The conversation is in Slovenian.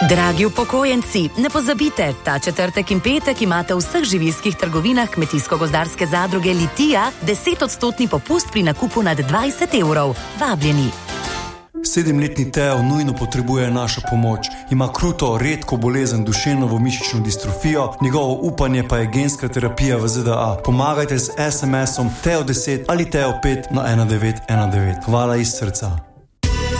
Dragi upokojenci, ne pozabite, ta četrtek in petek imate v vseh živilskih trgovinah Kmetijsko-gozdarske zadruge Litija 10% popust pri nakupu nad 20 evrov. Vabljeni. 7-letni Teo nujno potrebuje našo pomoč. Ima kruto, redko bolezen duševno-mišično distrofijo, njegovo upanje pa je genska terapija v ZDA. Pomagajte z SMS-om Teo10 ali Teo5 na 1919. Hvala iz srca.